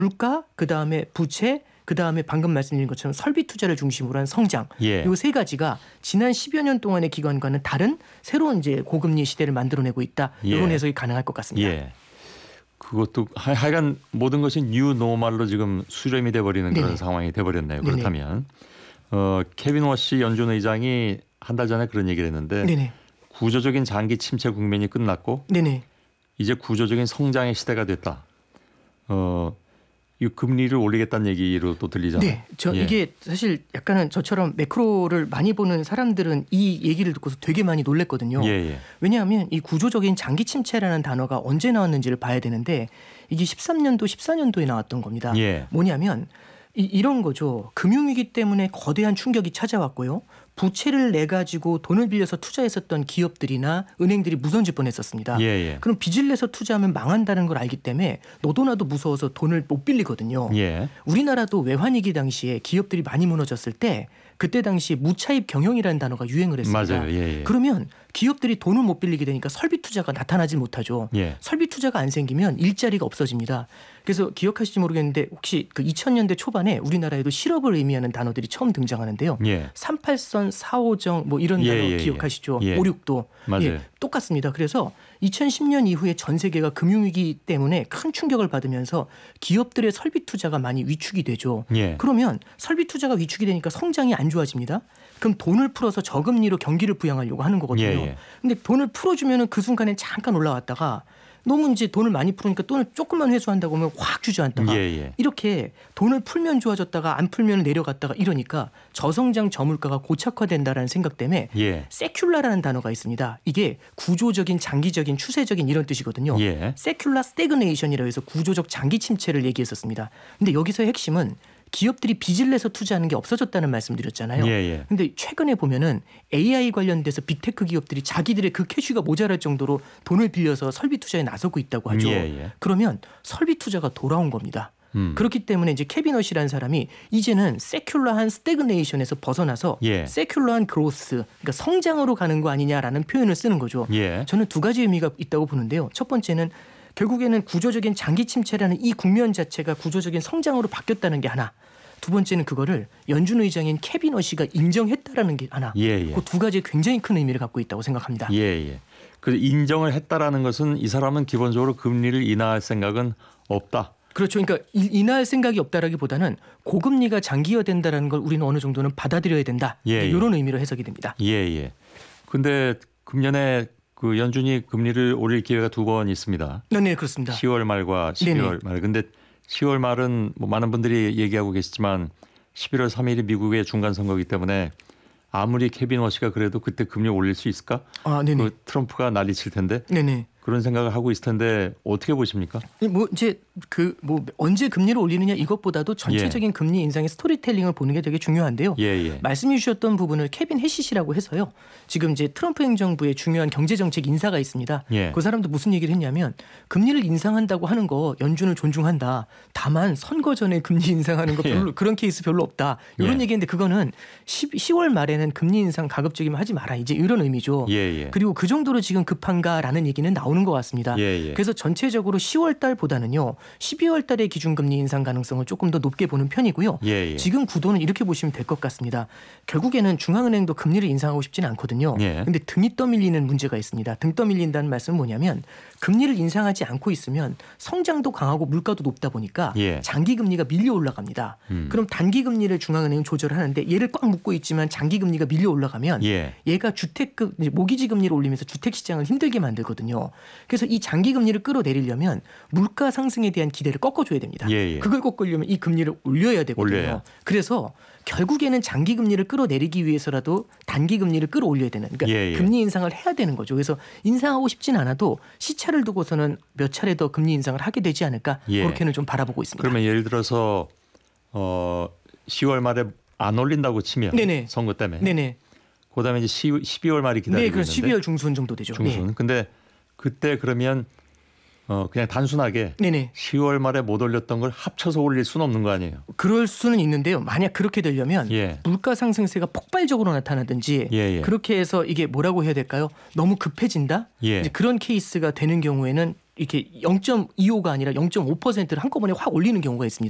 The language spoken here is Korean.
물가, 그다음에 부채, 그다음에 방금 말씀드린 것처럼 설비 투자를 중심으로 한 성장. 예. 이 세 가지가 지난 10여 년 동안의 기간과는 다른 새로운 이제 고금리 시대를 만들어내고 있다. 예. 이런 해석이 가능할 것 같습니다. 예. 그것도 하여간 모든 것이 뉴 노멀로 지금 수렴이 돼버리는 그런 네네. 상황이 돼버렸네요. 네네. 그렇다면 케빈 워시 연준 의장이 한 달 전에 그런 얘기를 했는데 네네. 구조적인 장기 침체 국면이 끝났고 네네. 이제 구조적인 성장의 시대가 됐다. 이 금리를 올리겠다는 얘기로 또 들리잖아요. 네, 예. 이게 사실 약간은 저처럼 매크로를 많이 보는 사람들은 이 얘기를 듣고서 되게 많이 놀랬거든요. 예, 예. 왜냐하면 이 구조적인 장기 침체라는 단어가 언제 나왔는지를 봐야 되는데 이게 13년도, 14년도에 나왔던 겁니다. 예. 뭐냐면 이런 거죠. 금융위기 때문에 거대한 충격이 찾아왔고요. 부채를 내 가지고 돈을 빌려서 투자했었던 기업들이나 은행들이 무너질 뻔했었습니다. 예, 예. 그럼 빚을 내서 투자하면 망한다는 걸 알기 때문에 너도 나도 무서워서 돈을 못 빌리거든요. 예. 우리나라도 외환위기 당시에 기업들이 많이 무너졌을 때 그때 당시 무차입 경영이라는 단어가 유행을 했습니다. 맞아요. 예, 예. 그러면 기업들이 돈을 못 빌리게 되니까 설비 투자가 나타나질 못하죠. 예. 설비 투자가 안 생기면 일자리가 없어집니다. 그래서 기억하실지 모르겠는데 혹시 그 2000년대 초반에 우리나라에도 실업을 의미하는 단어들이 처음 등장하는데요. 예. 38선, 4호정 뭐 이런 예, 단어 예, 예. 기억하시죠? 예. 5.6도. 맞아요. 똑같습니다. 그래서 2010년 이후에 전 세계가 금융위기 때문에 큰 충격을 받으면서 기업들의 설비 투자가 많이 위축이 되죠. 예. 그러면 설비 투자가 위축이 되니까 성장이 안 좋아집니다. 그럼 돈을 풀어서 저금리로 경기를 부양하려고 하는 거거든요. 예, 예. 근데 돈을 풀어주면 그 순간에 잠깐 올라왔다가 너무 이제 돈을 많이 풀으니까 돈을 조금만 회수한다고 하면 확 주저앉다가 예, 예. 이렇게 돈을 풀면 좋아졌다가 안 풀면 내려갔다가 이러니까 저성장 저물가가 고착화된다라는 생각 때문에 예. 세큘라라는 단어가 있습니다. 이게 구조적인 장기적인 추세적인 이런 뜻이거든요. 예. 세큘라 스태그네이션이라고 해서 구조적 장기 침체를 얘기했었습니다. 근데 여기서의 핵심은 기업들이 빚을 내서 투자하는 게 없어졌다는 말씀드렸잖아요. 예, 예. 근데 최근에 보면은 AI 관련돼서 빅테크 기업들이 자기들의 그 캐시가 모자랄 정도로 돈을 빌려서 설비 투자에 나서고 있다고 하죠. 예, 예. 그러면 설비 투자가 돌아온 겁니다. 그렇기 때문에 이제 케빈 워시라는 사람이 이제는 세큘러한 스태그네이션에서 벗어나서 예. 세큘러한 그로스, 그러니까 성장으로 가는 거 아니냐라는 표현을 쓰는 거죠. 예. 저는 두 가지 의미가 있다고 보는데요. 첫 번째는 결국에는 구조적인 장기 침체라는 이 국면 자체가 구조적인 성장으로 바뀌었다는 게 하나. 두 번째는 그거를 연준 의장인 케빈 워시가 인정했다라는 게 하나. 예, 예. 그 두 가지 굉장히 큰 의미를 갖고 있다고 생각합니다. 예, 예. 그 인정을 했다라는 것은 이 사람은 기본적으로 금리를 인하할 생각은 없다. 그렇죠. 그러니까 인하할 생각이 없다라기보다는 고금리가 장기화된다라는 걸 우리는 어느 정도는 받아들여야 된다. 예, 예. 이런 의미로 해석이 됩니다. 예, 예. 근데 금년에 그 연준이 금리를 올릴 기회가 두 번 있습니다. 네, 그렇습니다. 10월 말과 12월 말. 근데 10월 말은 뭐 많은 분들이 얘기하고 계시지만 11월 3일이 미국의 중간 선거이기 때문에 아무리 케빈 워시가 그래도 그때 금리 올릴 수 있을까? 아, 네네. 그 트럼프가 난리칠 텐데 네네. 그런 생각을 하고 있을 텐데 어떻게 보십니까? 뭐 이제 언제 금리를 올리느냐 이것보다도 전체적인 금리 인상의 스토리텔링을 보는 게 되게 중요한데요. 예, 예. 말씀해 주셨던 부분을 케빈 해시시라고 해서요. 지금 이제 트럼프 행정부의 중요한 경제 정책 인사가 있습니다. 예. 그 사람도 무슨 얘기를 했냐면 금리를 인상한다고 하는 거 연준을 존중한다. 다만 선거 전에 금리 인상하는 거 별로 그런 케이스 별로 없다. 이런 예. 얘기인데 그거는 10월 말에는 금리 인상 가급적이면 하지 마라. 이제 이런 의미죠. 예, 예. 그리고 그 정도로 지금 급한가라는 얘기는 나오는 것 같습니다. 예, 예. 그래서 전체적으로 10월 달보다는요. 12월 달에 기준금리 인상 가능성을 조금 더 높게 보는 편이고요. 예, 예. 지금 구도는 이렇게 보시면 될 것 같습니다. 결국에는 중앙은행도 금리를 인상하고 싶지는 않거든요. 예. 근데 등이 떠밀리는 문제가 있습니다. 등 떠밀린다는 말씀은 뭐냐면 금리를 인상하지 않고 있으면 성장도 강하고 물가도 높다 보니까 예. 장기금리가 밀려 올라갑니다. 그럼 단기금리를 중앙은행은 조절하는데 얘를 꽉 묶고 있지만 장기금리가 밀려 올라가면 예. 얘가 모기지 금리를 올리면서 주택시장을 힘들게 만들거든요. 그래서 이 장기금리를 끌어내리려면 물가 상승에 대한 기대를 꺾어줘야 됩니다. 예, 예. 그걸 꺾으려면 이 금리를 올려야 되거든요. 올려야. 그래서 결국에는 장기금리를 끌어내리기 위해서라도 단기금리를 끌어올려야 되는 그러니까 예, 예. 금리 인상을 해야 되는 거죠. 그래서 인상하고 싶진 않아도 시차를 두고서는 몇 차례 더 금리 인상을 하게 되지 않을까 예. 그렇게는 좀 바라보고 있습니다. 그러면 예를 들어서 10월 말에 안 올린다고 치면 네네. 선거 때문에 네네. 그다음에 이제 12월 말이 기다리고 네, 그래서 있는데 12월 중순 정도 되죠. 중순. 네. 근데 그때 그러면 그냥 단순하게 네네. 10월 말에 못 올렸던 걸 합쳐서 올릴 수는 없는 거 아니에요? 그럴 수는 있는데요. 만약 그렇게 되려면 예. 물가 상승세가 폭발적으로 나타나든지 예, 예. 그렇게 해서 이게 뭐라고 해야 될까요? 너무 급해진다? 예. 이제 그런 케이스가 되는 경우에는 이렇게 0.25가 아니라 0.5%를 한꺼번에 확 올리는 경우가 있습니다.